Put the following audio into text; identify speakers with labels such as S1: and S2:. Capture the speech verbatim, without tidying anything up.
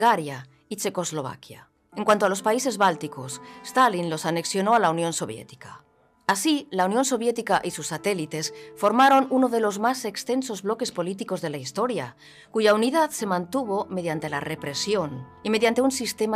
S1: Bulgaria y Checoslovaquia. En cuanto a los países bálticos, Stalin los anexionó a la Unión Soviética. Así, la Unión Soviética y sus satélites formaron uno de los más extensos bloques políticos de la historia, cuya unidad se mantuvo mediante la represión y mediante un sistema